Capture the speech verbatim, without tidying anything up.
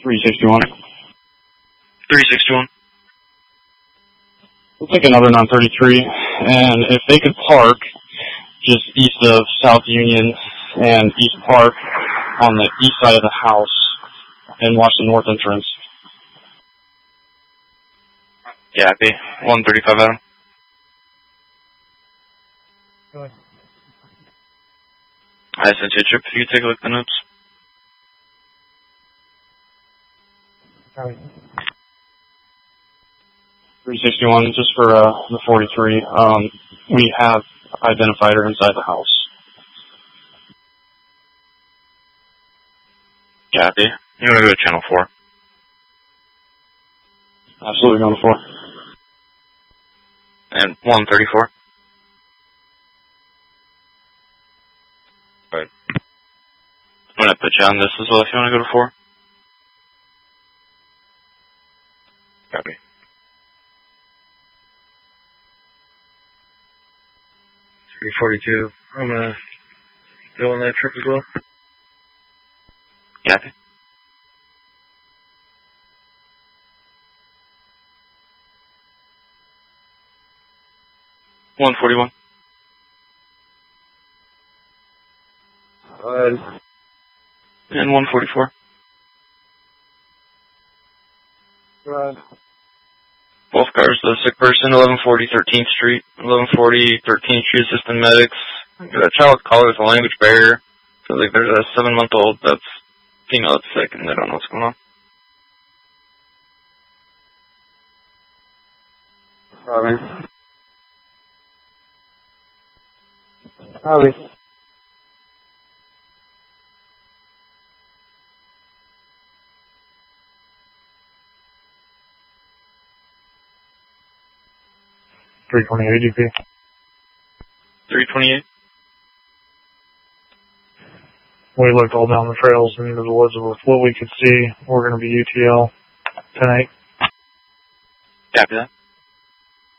three sixty-one. three sixty-one. We'll take another nine thirty-three, and if they could park just east of South Union and East Park on the east side of the house and watch the north entrance. Yeah, be one thirty-five Adam. Go ahead. I sent you a trip if you take a look at the notes. Copy. three sixty-one, just for uh, the forty-three. Um, we have identified her inside the house. Copy. You want to go to channel four? Absolutely going for. And one thirty-four. Right. I'm going to put you on this as well if you want to go to four. Copy. three forty-two. I'm going to go on that trip as well. Copy. one forty-one. Go ahead. And one forty-four. Go ahead. Both cars, the sick person, eleven forty thirteenth Street, eleven forty thirteenth Street, assistant medics. Got a child caller with a language barrier. So like there's a seven month old that's female that's sick and they don't know what's going on. Copy. Copy. three twenty-eight E P. three twenty-eight. We looked all down the trails and into the woods with what we could see. We're going to be U T L tonight. Copy that.